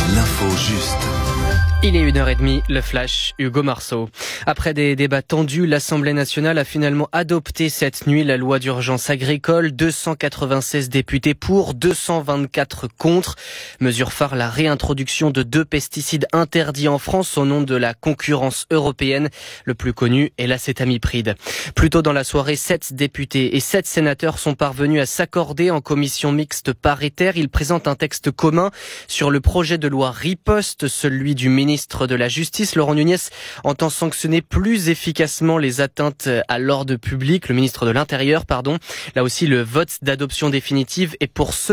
l'info juste. Il est 1h30, le flash, Hugo Marceau. Après des débats tendus, l'Assemblée nationale a finalement adopté cette nuit la loi d'urgence agricole. 296 députés pour, 224 contre. Mesure phare, la réintroduction de 2 pesticides interdits en France au nom de la concurrence européenne. Le plus connu est l'acétamipride. Plus tôt dans la soirée, 7 députés et 7 sénateurs sont parvenus à s'accorder en commission mixte paritaire. Ils présentent un texte commun sur le projet de loi riposte, celui du ministre de la Justice. Laurent Nunez entend sanctionner plus efficacement les atteintes à l'ordre public. Le ministre de l'Intérieur, Là aussi, le vote d'adoption définitive est pour ce